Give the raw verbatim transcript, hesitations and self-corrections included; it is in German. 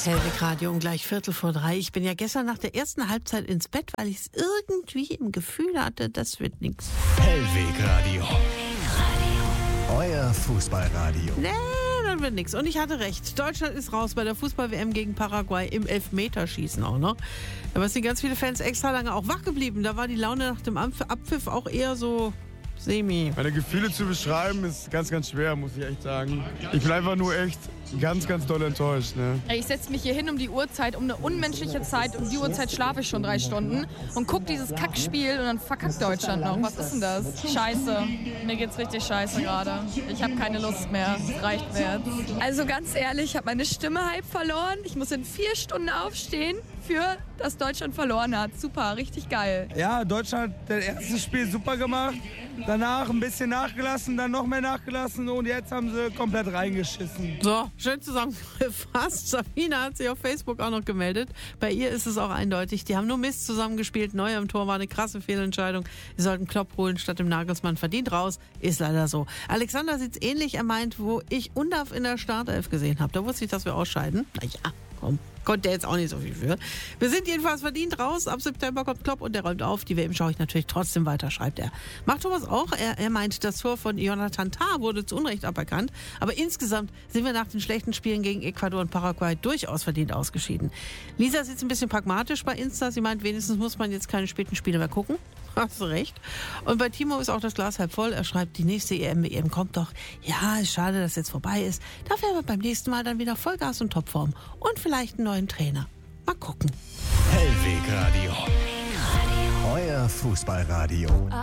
Hellwig Radio um gleich Viertel vor drei. Ich bin ja gestern nach der ersten Halbzeit ins Bett, weil ich es irgendwie im Gefühl hatte, das wird nichts. Hellwig Radio. Euer Fußballradio. Nee, das wird nichts. Und ich hatte recht. Deutschland ist raus bei der Fußball-W M gegen Paraguay im Elfmeterschießen auch noch. Da sind ganz viele Fans extra lange auch wach geblieben. Da war die Laune nach dem Abpfiff auch eher so semi. Meine Gefühle zu beschreiben ist ganz, ganz schwer, muss ich echt sagen. Ich bin einfach nur echt ganz, ganz doll enttäuscht. Ne? Ich setze mich hier hin um die Uhrzeit, um eine unmenschliche Zeit. Um die Uhrzeit schlafe ich schon drei Stunden und gucke dieses Kackspiel und dann verkackt Deutschland noch. Was ist denn das? Scheiße. Mir geht's richtig scheiße gerade. Ich habe keine Lust mehr. Es reicht mir jetzt. Also ganz ehrlich, ich habe meine Stimme halb verloren. Ich muss in vier Stunden aufstehen, für dass Deutschland verloren hat. Super, richtig geil. Ja, Deutschland hat das erste Spiel super gemacht. Danach ein bisschen nachgelassen, dann noch mehr nachgelassen und jetzt haben sie komplett reingeschissen. So, schön zusammengefasst. Sabina hat sich auf Facebook auch noch gemeldet. Bei ihr ist es auch eindeutig. Die haben nur Mist zusammengespielt. Neuer im Tor war eine krasse Fehlentscheidung. Sie sollten Klopp holen statt dem Nagelsmann. Verdient raus. Ist leider so. Alexander sieht's ähnlich. Er meint, wo ich Undav in der Startelf gesehen habe. Da wusste ich, dass wir ausscheiden. Naja, komm. Konnte er jetzt auch nicht so viel für. Wir sind jedenfalls verdient raus. Ab September kommt Klopp und der räumt auf. Die W M schaue ich natürlich trotzdem weiter, schreibt er. Macht Thomas auch. Er, er meint, das Tor von Jonathan Tah wurde zu Unrecht aberkannt. Aber insgesamt sind wir nach den schlechten Spielen gegen Ecuador und Paraguay durchaus verdient ausgeschieden. Lisa ist jetzt ein bisschen pragmatisch bei Insta. Sie meint, wenigstens muss man jetzt keine späten Spiele mehr gucken. Hast du recht. Und bei Timo ist auch das Glas halb voll. Er schreibt, die nächste E M W M kommt doch. Ja, ist schade, dass jetzt vorbei ist. Dafür haben wir beim nächsten Mal dann wieder Vollgas und Topform. Und vielleicht einen neuen Trainer. Mal gucken. Hellwig Radio. Euer Fußballradio.